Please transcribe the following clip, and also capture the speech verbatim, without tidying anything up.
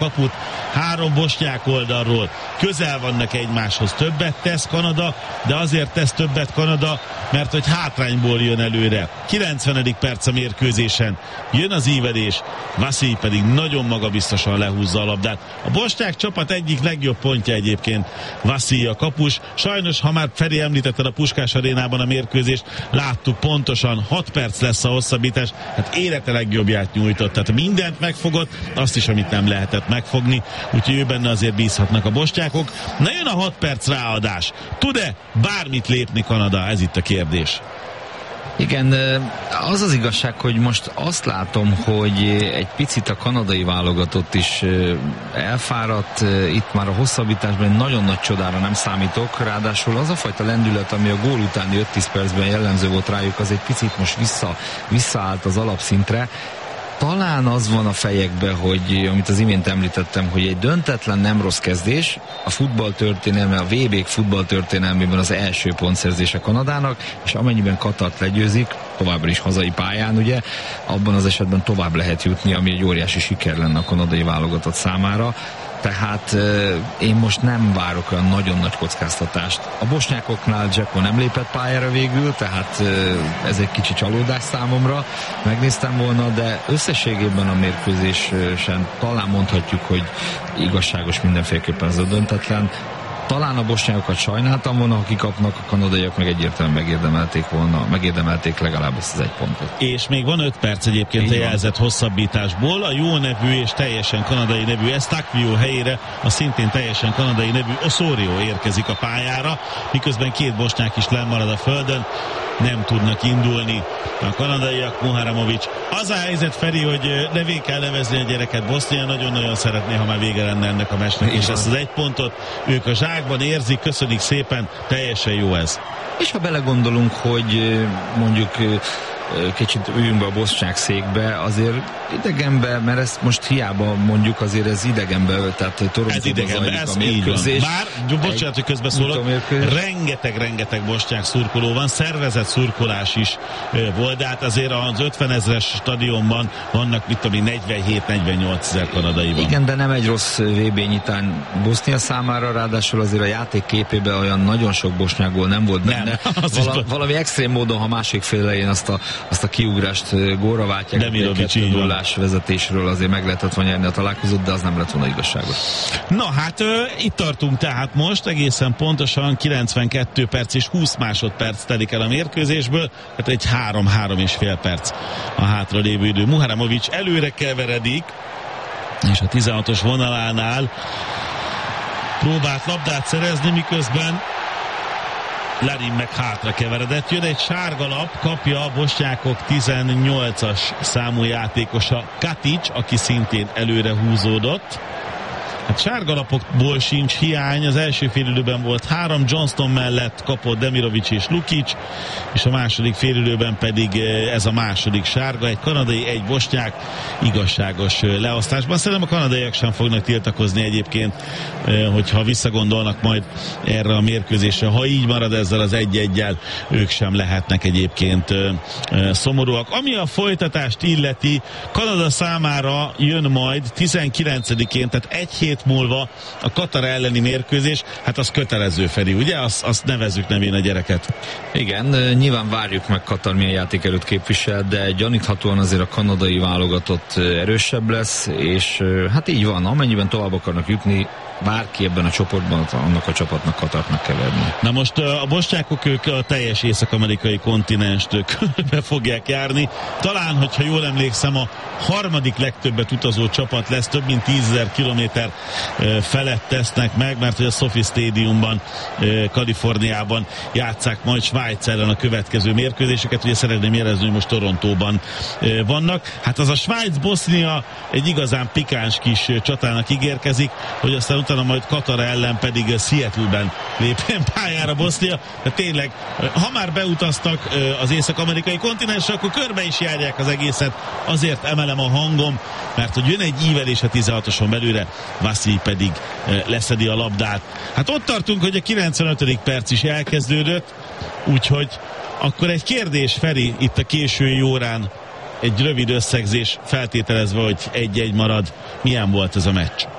kaput, három bosnyák oldalról közel vannak egymáshoz, többet tesz Kanada, de azért tesz többet Kanada, mert hogy hátrányból jön előre. kilencvenedik perc a mérkőzésen, jön az ívelés, Vaszilij pedig nagyon magabiztosan lehúzza a labdát. A bosnyák csapat egyik legjobb pontja egyébként Vaszilij a kapus. Sajnos, ha már Feri említetted a Puskás arénában a mérkőzést, láttuk pontosan, hat perc lesz a hosszabbítás, hát élete legjobbját nyújtott, tehát mindent megfogott, azt is, amit nem lehetett megfogni, úgyhogy ő benne azért bízhatnak a bosnyákok. Na jön a hat perc ráadás. Tud-e bármit lépni Kanada? Ez itt a kérdés. Igen, az az igazság, hogy most azt látom, hogy egy picit a kanadai válogatott is elfáradt, itt már a hosszabbításban egy nagyon nagy csodára nem számítok, ráadásul az a fajta lendület, ami a gól utáni öt-tíz percben jellemző volt rájuk, az egy picit most vissza, visszaállt az alapszintre. Talán az van a fejekben, hogy amit az imént említettem, hogy egy döntetlen nem rossz kezdés, a futballtörténelme, a vé bé futballtörténelmében az első pontszerzése Kanadának, és amennyiben Katart legyőzik, továbbra is hazai pályán, ugye, abban az esetben tovább lehet jutni, ami egy óriási siker lenne a kanadai válogatott számára. Tehát euh, én most nem várok olyan nagyon nagy kockáztatást. A bosnyákoknál Dzeko nem lépett pályára végül, tehát euh, ez egy kicsi csalódás számomra. Megnéztem volna, de összességében a mérkőzésen talán mondhatjuk, hogy igazságos mindenféleképpen ez a döntetlen. Talán a bosnyákokat sajnáltam volna, ha kikapnak, a kanadaiak meg egyértelműen megérdemelték volna, megérdemelték legalább ezt az egy pontot. És még van öt perc egyébként a jelzett hosszabbításból. A jó nevű és teljesen kanadai nevű Eustáquio helyére a szintén teljesen kanadai nevű Osorio érkezik a pályára, miközben két bosnyák is lemarad a földön, nem tudnak indulni a kanadaiak. Muharamovics. Az a helyzet, Feri, hogy nevé kell nevezni a gyereket. Bosznia nagyon-nagyon szeretné, ha már vége lenne ennek a meccsnek, és ezt az egy pontot ők a zsákban érzik, köszönik szépen, teljesen jó ez. És ha belegondolunk, hogy mondjuk kicsit üljünk be a bosnyák székbe, azért idegenbe, mert ezt most hiába mondjuk, azért ez idegenbe, tehát Torontóban zajlik ez a mérkőzés. Bár, bocsánat, hogy közbeszólok, rengeteg-rengeteg bosnyák szurkoló van, szervezett szurkolás is volt, de hát azért az ötvenezres stadionban vannak, mit tudom, negyvenhét-negyvennyolc ezer kanadai van. Igen, de nem egy rossz vé bé nyitán Bosznia számára, ráadásul azért a játék képében olyan nagyon sok bosnyákból nem volt benne. Nem, Vala, valami extrém módon, ha másik fél elején azt a azt a kiugrást gólra váltják, a kettő nullás vezetésről azért meg lehetett volna nyerni a találkozót, de az nem lett volna igazságos. Na hát ö, itt tartunk tehát most, egészen pontosan kilencvenkettő perc és húsz másodperc telik el a mérkőzésből, hát egy három-három és fél perc a hátra lévő idő. Muharamovics előre keveredik, és a tizenhatos vonalánál próbált labdát szerezni, miközben Larin meg hátra keveredett. Jön egy sárga lap, kapja a bosnyákok tizennyolcas számú játékosa Katic, aki szintén előre húzódott. Hát sárgalapokból sincs hiány, az első félidőben volt három, Johnston mellett kapott Demirovic és Lukic, és a második félidőben pedig ez a második sárga, egy kanadai, egy bosnyák, igazságos leosztásban. Szerintem a kanadaiak sem fognak tiltakozni egyébként, hogyha visszagondolnak majd erre a mérkőzésre. Ha így marad ezzel az egy-egyel, ők sem lehetnek egyébként szomorúak. Ami a folytatást illeti, Kanada számára jön majd tizenkilencedikén, tehát egy hét múlva a Katar elleni mérkőzés, hát az kötelező, Feri, ugye? Azt, azt nevezzük nevén a gyereket. Igen, nyilván várjuk meg Katar milyen játékerőt képvisel, de gyaníthatóan azért a kanadai válogatott erősebb lesz, és hát így van, amennyiben tovább akarnak jutni, bárki ebben a csoportban, annak a csapatnak Katarnak kell verni. Na most a bosnyákok, ők a teljes észak-amerikai kontinenst körbe fogják járni. Talán, hogyha jól emlékszem, a harmadik legtöbbet utazó csapat lesz, több mint tízezer kilométer felett tesznek meg, mert hogy a Sophie Stadiumban, Kaliforniában játsszák majd Svájc ellen a következő mérkőzéseket. Ugye szeretném jelezni, hogy most Torontóban vannak. Hát az a Svájc-Bosznia egy igazán pikáns kis csatának ígérkezik, hogy aztán utána majd Katar ellen pedig Seattle-ben lépjen pályára Bosznia. De tényleg, ha már beutaztak az észak-amerikai kontinensre, akkor körbe is járják az egészet. Azért emelem a hangom, mert hogy jön egy ívelés a tizenhatoson belőle, Vaszilij pedig leszedi a labdát. Hát ott tartunk, hogy a kilencvenötödik perc is elkezdődött, úgyhogy akkor egy kérdés, Feri, itt a késői órán. egy rövid összegzés feltételezve, hogy egy-egy marad. Milyen volt ez a meccs?